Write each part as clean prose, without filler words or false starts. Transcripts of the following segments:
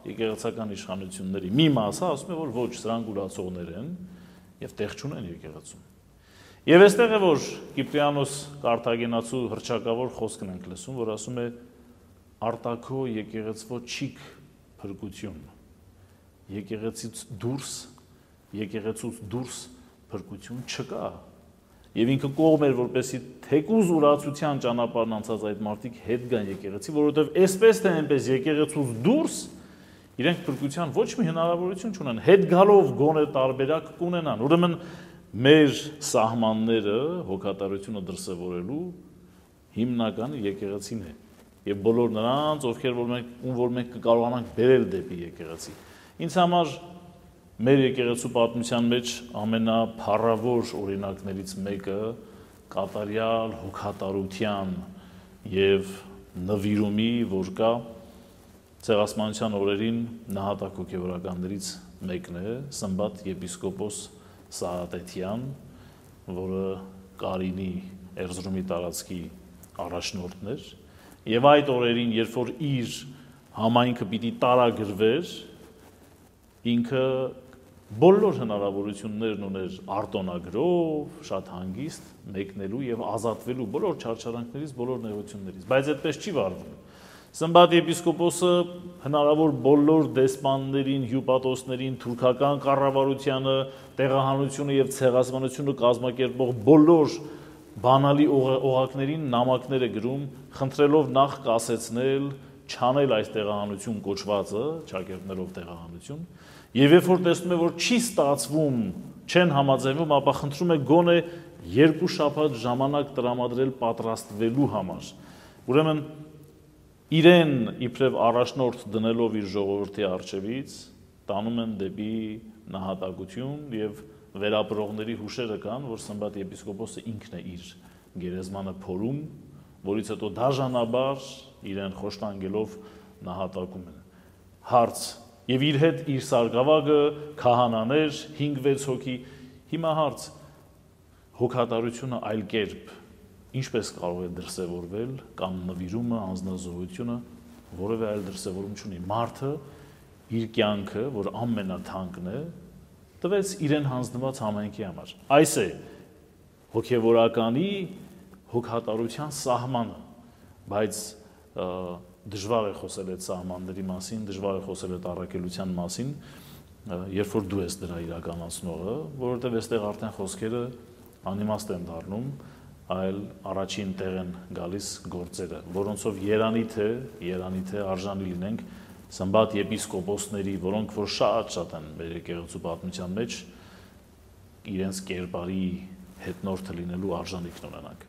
եկեղեցական իշխանությունների մի մասը ասում է, որ ոչ, սրանք ուրացողներ են եւ տեղ չունեն եկեղեցում։ Եվ այստեղ է, որ Կիպրիանոս Կարթագենացու հռչակավոր խոսքն ենք լսում, որ ասում է արտաքո եկեղեցվո չիք փրկություն, եկեղեցուց դուրս փրկություն չկա։ Եվ ինքը կողմ էր, որպեսզի թեկուզ ուրացության ճանապարհն անցած այդ մարդիկ հետ գան եկեղեցի, որովհետև այսպես թե այնպես եկեղեցուց դուրս իրենք փրկության ոչ մի հնարավորություն չունեն, հետ գալով գոնե տարբերակ կունենան։ Ուրեմն մեր սահմանները հոգատարությունը դրսևորելու հիմնականը եկեղեցին է եւ բոլոր նրանց, ովքեր մենք կկարողանանք բերել դեպի եկեղեցի։ Ինձ համար մեր եկեղեցու պատմության մեջ ամենափառավոր օրինակներից մեկը կատարյալ հոգատարության եւ նվիրումի, որ կա Ցեղասպանության օրերին նահատակ հոգևորականներից մեկն է Սմբատ եպիսկոպոս Սահատետյան, որը Կարինի Էրզրումի տարածքի առաջնորդն էր, եւ այդ օրերին, երբ որ իր համայնքը պիտի տարագրվեր, ինքը բոլոր հնարավորություններն ուներ արտոնագրով, շատ հանգիստ մեկնելու եւ ազատվելու բոլոր չարչարանքներից, բոլոր նեղություններից, բայց այդպես չի վարվում։ Սմբատ եպիսկոպոսը հնարավոր բոլոր դեսպաններին, հյուպատոսներին, թուրքական կառավարությանը, տեղահանությունը եւ ցեղասպանությունը կազմակերպող բոլոր բանալի օղակներին նամակներ է գրում, խնդրելով նախ կասեցնել, չանել այս տեղահանություն կոչվածը, ճակերտներով տեղահանություն, եւ երբ որ տեսնում է, որ չի ստացվում, չեն համաձայնվում, ապա խնդրում է գոնե 2 շաբաթ ժամանակ տրամադրել պատրաստվելու համար։ Ուրեմն իրեն իբրև առաջնորդ դնելով իր ժողովրդի առջևից տանում են դեպի նահատակություն եւ վերապրողների հուշերը կան, որ Սմբատ եպիսկոպոսը ինքն է իր գերեզմանը փորում, որից հետո դաժանաբար իրեն խոշտանգելով նահատակում են։ Հարց. եւ իր հետ իր սարգավագը, քահանաներ, 5-6 հոգի։ Հիմա հարց. հոգատարությունը այլ կերպ ինչպես կարող է դրսևորվել կամ նվիրումը, անձնազոհությունը որևէ այլ դրսևորում չունի։ Մարդը իր կյանքը, որ ամենաթանկն է, տվեց իրեն հանձնված համայնքի համար։ Այս է հոգևորականի հոգատարության սահմանը, բայց դժվար է խոսել այդ սահմանների մասին, դժվար է խոսել այդ առաքելության մասին, երբ որ դու ես դրա իրականացնողը, որովհետև այստեղ արդեն խոսքերը անիմաստ են դառնում, այլ առաջին տեղ են գալիս գործերը, որոնցով երանի թե արժանի լինենք Սմբատ եպիսկոպոսների, որոնք որ շատ են մեր եկեղեցու պատմության մեջ, իրենց կերպարի հետնորդը լինելու արժանիքն ունենանք։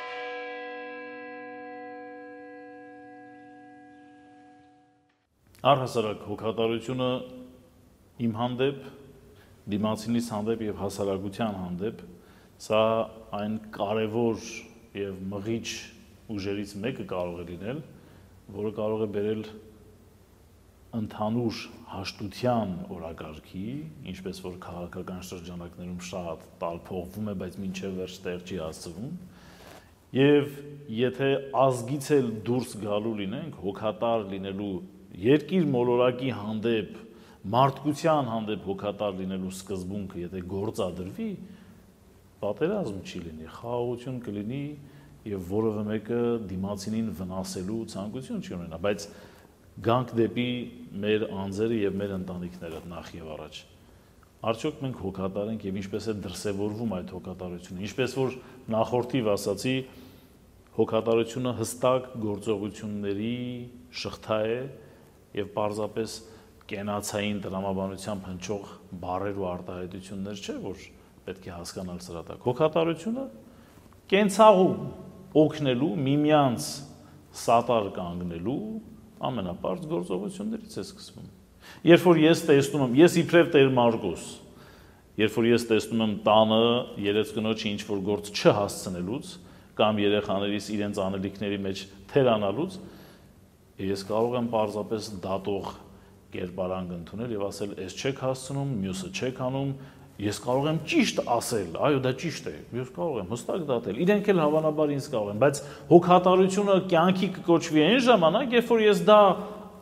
Առհասարակ հոգատարությունը իմ հանդեպ, դիմացինիս հանդեպ եւ հասարակության հանդեպ սա այն կարևոր եւ մղիչ ուժերից մեկը կարող է լինել, որը կարող է բերել ընդհանուր հաշտության օրակարգի, ինչպես որ քաղաքական շրջանակներում շատ տալփողվում է, բայց մինչև վերջ տեղ չի հասցվում, եւ եթե ազգից էլ դուրս գալու լինենք, հոգատար լինելու երկիր մոլորակի հանդեպ, մարդկության հանդեպ հոգատար լինելու սկզբունքը, եթե գործադրվի, պատերազմ չի լինի, խաղաղություն կլինի եւ որևէ մեկը դիմացինին վնասելու ցանկություն չի ունենա, բայց գանք դեպի մեր անձերը եւ մեր ընտանիքները նախ եւ առաջ։ Արդյոք մենք հոգատար ենք եւ ինչպես է դրսեւորվում այդ հոգատարությունը, ինչպես որ նախորդիվ ասացի, հոգատարությունը հստակ գործողությունների շղթա է եւ պարզապես կենացային տրամաբանությամբ հնչող բառեր ու արտահայտություններ չէ, որ պետք է հասկանալ սրա տակ։ Հոգատարությունը կենցաղում օգնելու, միմյանց սատար կանգնելու ամենապարզ գործողություններից է սկսվում։ Երբ որ ես տեսնում եմ, ես իբրև Տեր Մարկոս, երբ որ ես տեսնում եմ տանը երեխեքնոջը ինչ որ գործ չհասցնելուց կամ երեխաներիս իրենց անելիքների մեջ թերանալուց, ես կարող եմ պարզապես դատող կերպարանք ընդունել եւ ասել, «Ես չեք հասցնում, մյուսը չեք անում», ես կարող եմ ճիշտ ասել, այո, դա ճիշտ է, ես կարող եմ հստակ դատել, իրենք էլ հավանաբար ինձ կարող են, բայց հոգատարությունը կյանքի կկոչվի այն ժամանակ, երբ որ ես դա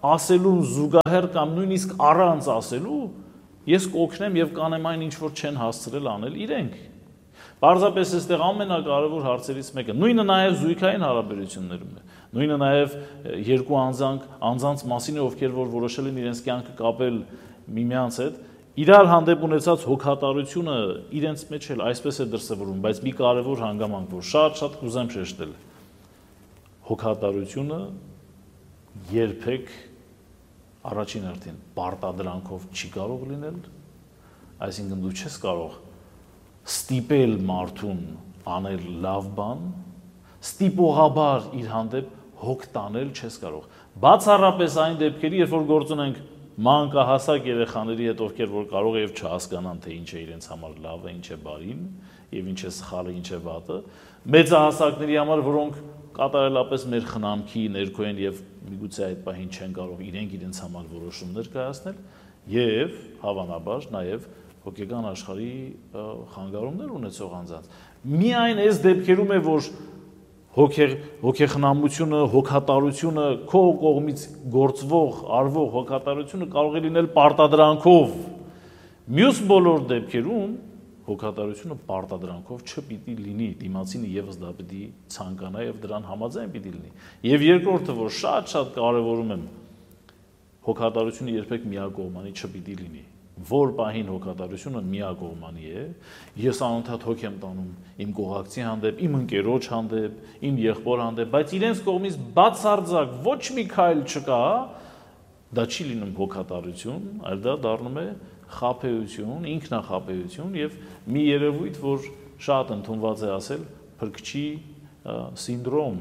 ասելուն զուգահեռ կամ նույնիսկ առանց ասելու, ես կօգնեմ եւ կանեմ այն ինչ որ չեն հասցրել անել իրենք։ Պարզապես այստեղ ամենակարևոր հարցերից մեկը, նույնը նաև զույգային հարաբերություններում է, նույնը նաև երկու անձանց մասին է, ովքեր որ որոշել են իրենց կյանքը կապել միմյանց հետ, իրար հանդեպ ունեցած հոգատարությունը իրենց մեջ էլ այսպես է դրսևորվում, բայց մի կարևոր հանգամանք, որ շատ կուզեմ շեշտել, հոգատարությունը երբեք առաջին հերթին պարտադրանքով չի կարող լինել, այսինքն դու չես կարող ստիպել մարդուն անել լավ բան, ստիպողաբար իր հանդեպ հոգ տանել չես կարող։ Բացառապես այն դեպքերի, երբ որ գործ ունենք մանկահասակ երեխաների հետ, ովքեր որ կարող է եւ չհասկանան, թե ինչ է իրենց համար լավը, ինչ է բարին եւ ինչ է սխալը, ինչ է վատը, մեծահասակների համար, որոնք կատարելապես մեր խնամքի ներքո են եւ միգուցե այդ պահին չեն կարող իրենց համար որոշումներ կայացնել եւ հավանաբար նաեւ հոգեկան աշխարհի խանգարումներ ունեցող անձանց։ Միայն այս դեպքերում է, որ հոգեխնամությունը, հոգատարությունը, քո կողմից գործվող, արվող հոգատարությունը կարող է լինել պարտադրանքով։ Մյուս բոլոր դեպքերում հոգատարությունը պարտադրանքով չպիտի լինի, դիմացինը եւս դա պիտի ցանկանա եւ դրան համաձայն պիտի լինի։ Եվ երկրորդը, որ շատ կարևորում եմ, հոգատարությունը երբեք միակողմանի չպիտի լինի։ Որ պահին հոգատարությունը միակողմանի է, ես անընդհատ հոգ եմ տանում իմ կողակցի հանդեպ, իմ ընկերոջ հանդեպ, իմ եղբոր հանդեպ, բայց իրենց կողմից բացարձակ ոչ մի քայլ չկա, դա չի լինում հոգատարություն, այլ դա դառնում է խաբեություն, ինքնախաբեություն եւ մի երևույթ, որ շատ ընդունված է ասել փրկչի սինդրոմ։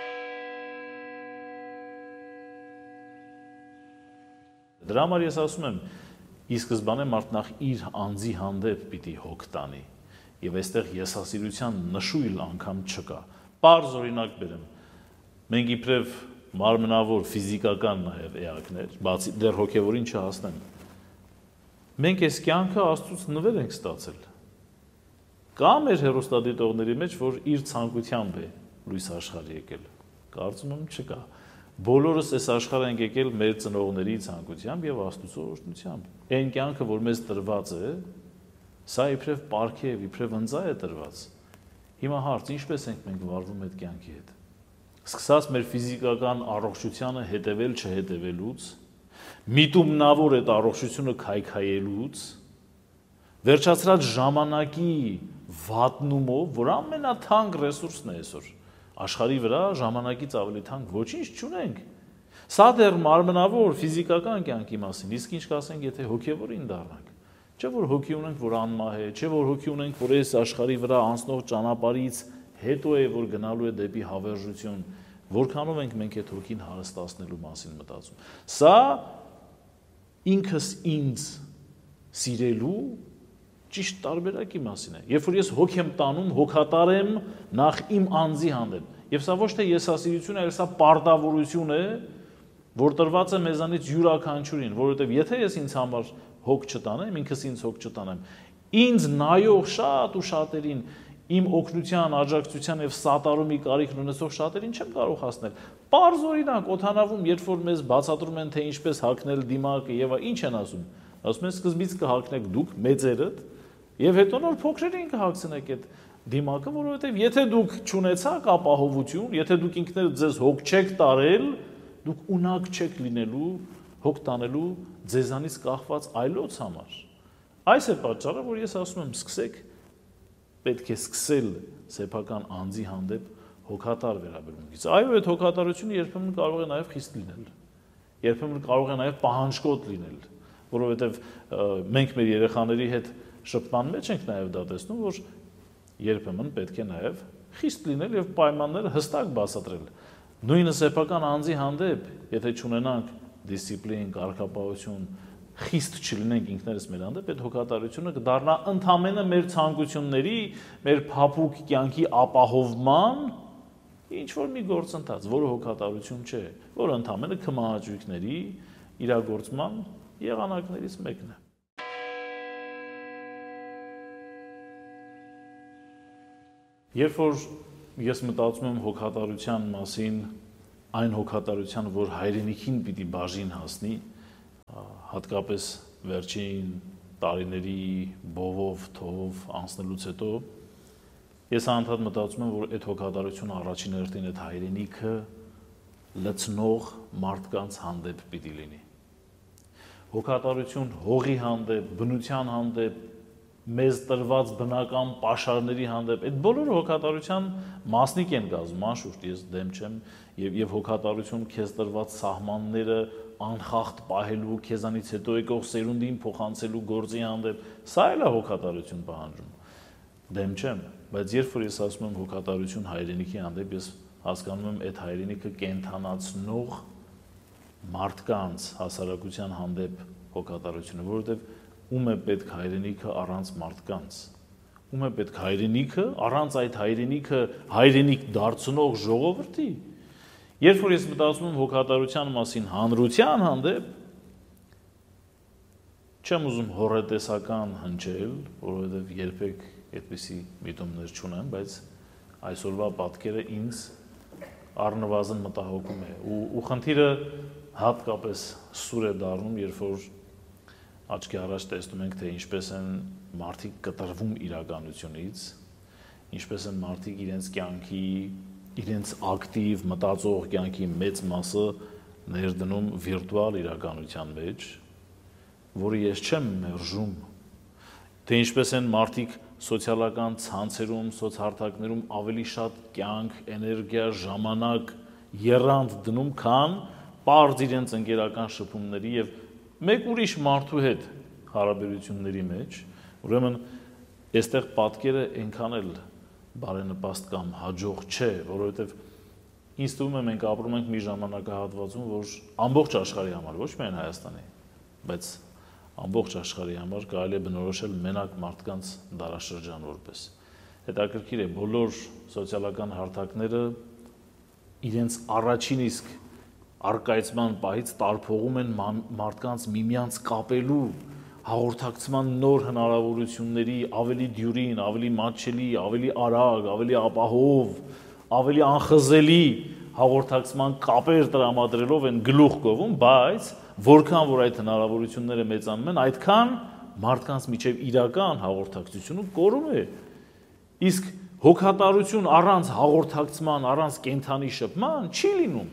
Դրա համար ես ասում եմ, ի սկզբանե մարդ նախ իր անձի հանդեպ պիտի հոգ տանի եւ այստեղ եսասիրության նշույլ անգամ չկա։ Պարզ օրինակ բերեմ։ Մենք իբրև մարմնավոր ֆիզիկական նաեւ էակներ, բացի դեռ հոգեվորին չհասնեմ։ Մենք այս կյանքը Աստծուց նվեր ենք ստացել։ Կա մեր հերոստատիտողների մեջ, որ իր ցանկությամբ է լույս աշխարհ եկել։ Կարծում եմ չկա։ Բոլորս այս աշխարհ ենք եկել մեր ծնողների ցանկությամբ եւ Աստծո օրհնությամբ։ Այն կյանքը, որ մեզ տրված է, սա իբրև պարգև, իբրև ընձա է տրված։ Հիմա հարց, ինչպես ենք մենք վարվում այդ կյանքի հետ։ Սկսած մեր ֆիզիկական առողջությանը հետևել չհետևելուց, միտումնավոր այդ առողջությունը քայքայելուց, վերջացրած ժամանակի վատնումով, որ ամենաթանկ ռեսուրսն է այսօր։ Աշխարհի վրա ժամանակից ավելի թանկ ոչինչ չունենք։ Սա դեռ մարմնավոր ֆիզիկական կյանքի մասին, իսկ ինչ կասենք, եթե հոգևորին դառնանք։ Չէ՞ որ հոգի ունենք, որ անմահ է, չէ՞ որ հոգի ունենք, որ այս աշխարհի վրա անցնող ճանապարհից հետո է, որ գնալու է դեպի հավերժություն, որքանով ենք մենք այդ հոգին հարստացնելու մասին մտածում։ Սա ինքս ինձ սիրելու ճիշտ տարբերակի մասին է։ Երբ որ ես հոգ եմ տանում, հոգատար եմ նախ իմ անձի հանդեպ։ Եվ սա ոչ թե եսասիրություն է, այլ սա պարտավորություն է, որ տրված է մեզանից յուրաքանչյուրին, որովհետև եթե ես ինձ համար հոգ չտանեմ, ինքս ինձ հոգ չտանեմ, ինձ նայող շատ ու շատերին, իմ օգնության, աջակցության եւ սատարումի կարիքն ունեցող շատերին չեմ կարող հասնել։ Պարզ օրինակ, օդանավում, երբ որ մեզ բացատրում են, թե ինչպես հագնել դիմակը եւ ինչ են ասում։ Ասում են սկզբից կհագնեք դուք մեծերդ եւ հետո նոր փոքրերին կհագցնեք այդ դիմակը, որովհետեւ եթե դուք չունեցաք ապահովություն, եթե դուք ինքներդ ձեզ հոգ չեք տարել, դուք ունակ չեք լինելու հոգ տանելու ձեզանից կախված այլոց համար։ Այս է պատճառը, որ ես ասում եմ, սկսեք, պետք է սկսել սեփական անձի հանդեպ հոգատար վերաբերմունքից։ Այո, այդ հոգատարությունը երբեմն կարող է նաև խիստ լինել։ Երբեմն կարող է նաև պահանջկոտ լինել, որովհետև մենք մեր երեխաների հետ շփման մեջ ենք նաև դա տեսնում, որ երբեմն պետք է նաև խիստ լինել եւ պայմանները հստակ բացատրել։ Նույնը սեփական անձի հանդեպ, եթե չունենանք դիսցիպլին, կարգապահություն, խիստ չլինենք ինքներս մեր հանդեպ, այդ հոգատարությունը կդառնա ընդամենը մեր ցանկությունների, մեր փափուկ կյանքի ապահովման ինչ որ մի գործընթաց, որը հոգատարություն չէ, որը ընդամենը քմահաճույքների իրագործման եղանակներից մեկն է։ Երբ որ ես մտածում եմ հոգատարության մասին, այն հոգատարության, որ հայրենիքին պիտի բաժին հասնի, հատկապես վերջին տարիների բովով, թովով անցնելուց հետո, ես անդադ մտածում եմ, որ այդ հոգատարությունը առաջին հերթին այդ հայրենիքը լցնող մարդկանց հանդեպ պիտի լինի։ Հոգատարություն հողի հանդեպ, բնության հանդեպ, մեզ տրված բնական պաշարների հանդեպ, այդ բոլորը հոգատարության մասնիկ են կազմում, անշուշտ ես դեմ չեմ, եւ հոգատարություն քեզ տրված սահմանները անխախտ պահելու, քեզանից հետո եկող սերունդին փոխանցելու գործի հանդեպ, սա էլ է հոգատարություն պահանջում։ Դեմ չեմ, բայց երբ որ ես ասում եմ հոգատարություն հայրենիքի հանդեպ, ես հասկանում եմ այդ հայրենիքը կենթանացնող մարդկանց հասարակության հանդեպ հոգատարությունը, որովհետև ում է պետք հայրենիքը առանց մարդկանց, ում է պետք հայրենիքը առանց այդ հայրենիքը հայրենիք դարձնող ժողովրդի։ Երբ որ ես մտածում եմ հոգատարության մասին հանրության հանդեպ, չեմ ուզում հոռետեսական հնչել, որովհետև երբեք այդպիսի միտումներ չունեմ, բայց այսօրվա պատկերը ինձ առնվազն մտահոգում է ու խնդիրը հատկապես սուր է դառնում, երբ որ աչքի առաջ տեսնում ենք, թե ինչպես են մարդիկ կտրվում իրականությունից, ինչպես են մարդիկ իրենց կյանքի, իրենց ակտիվ մտածող կյանքի մեծ մասը ներդնում վիրտուալ իրականության մեջ, որը ես չեմ մերժում, թե ինչպես են մարդիկ սոցիալական ցանցերում, սոցհարթակներում ավելի շատ կյանք, էներգիա, ժամանակ եռանդ դնում, քան պարզ իրենց ընկերական շփումների եւ մեկ ուրիշ մարդու հետ հարաբերությունների մեջ, ուրեմն այստեղ պատկերը այնքան էլ բարենպաստ կամ հաջող չէ, որովհետև ինձ թվում է մենք ապրում ենք մի ժամանակահատվածում, որ ամբողջ աշխարհի համար, ոչ միայն Հայաստանի, բայց ամբողջ աշխարհի համար կարելի է բնորոշել մենակ մարդկանց դարաշրջան որպես։ Հետաքրքիր է, բոլոր սոցիալական հարթակները իրենց առաջին իսկ առկայծման պահից տարփողում են մարդկանց միմյանց կապելու, հաղորդակցման նոր հնարավորությունների ավելի դյուրին, ավելի մատչելի, ավելի արագ, ավելի ապահով, ավելի անխզելի հաղորդակցման կապեր տրամադրելով են գլուխ գովում, բայց որքան որ այդ հնարավորությունները մեծանում են, այդքան մարդկանց միջև իրական հաղորդակցությունը կորում է։ Իսկ հոգատարություն առանց հաղորդակցման, առանց կենթանի շփման չի լինում։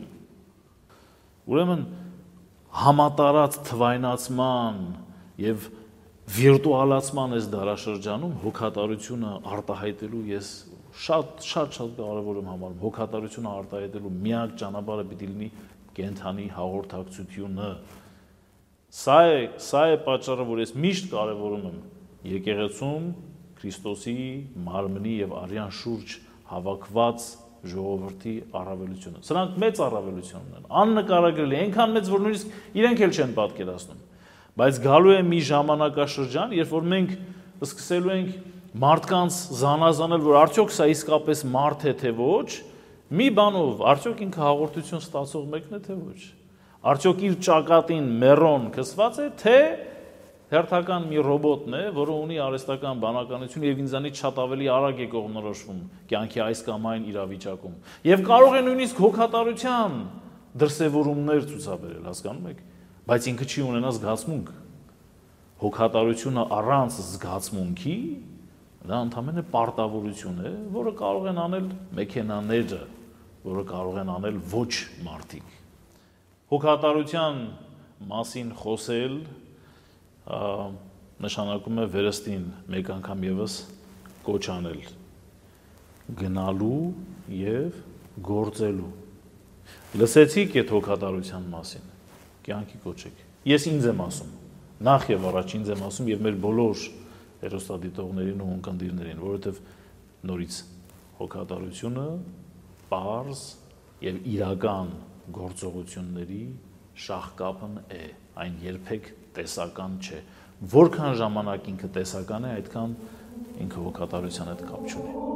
Ուրեմն համատարած թվայնացման եւ վիրտուալացման այս դարաշրջանում հոգատարությունը արտահայտելու ես շատ կարևոր եմ համարում։ Հոգատարությունը արտահայտելու միակ ճանապարհը պիտի լինի կենթանի հաղորդակցությունը։ Սա է պատճառը, որ ես միշտ կարևորում եմ եկեղեցում Քրիստոսի մարմնի եւ արյան շուրջ հավաքված ժողովրդի առավելությունը։ Սրանք մեծ առավելություն ունեն, աննկարագրելի, այնքան մեծ, որ նույնիսկ իրենք էլ չեն պատկերացնում։ Բայց գալու է մի ժամանակաշրջան, երբ որ մենք սկսելու ենք մարդկանց զանազանել, որ արդյոք սա իսկապես մարդ է թե ոչ, մի բանով, արդյոք ինքը հաղորդություն ստացող մեկն է թե ոչ, արդյոք իր ճակատին մերոն քսված է, թե հերթական մի ռոբոտն է, որը ունի արհեստական բանականություն եւ ինձանից շատ ավելի արագ է կողմնորոշվում կյանքի այս կամ այն իրավիճակում։ Եվ կարող է նույնիսկ հոգատարության դրսևորումներ ցուցաբերել, հասկանում եք, բայց ինքը չի ունենա զգացմունք։ Հոգատարությունը առանց զգացմունքի դա ընդհանրապես պարտավորություն է, որը կարող են անել մեքենաները, որը կարող են անել ոչ մարդիկ։ Հոգատարության մասին խոսել նշանակում է վերստին մեկ անգամ եւս կոչ անել գնալու եւ գործելու։ Լսեցիք այդ հոգատարության մասին, կյանքի կոչեք։ Ես ինձ եմ ասում, նախ եւ առաջ ինձ եմ ասում եւ մեր բոլոր հերոստատիտողներին ու ունկնդիրներին, որովհետեւ նորից հոգատարությունը պարզ եւ իրական գործողությունների շաղկապն է, այն երբեք տեսական չէ։ Որքան ժամանակ ինքը տեսական է, այդքան ինքը հոգատարության հետ կապ չունի։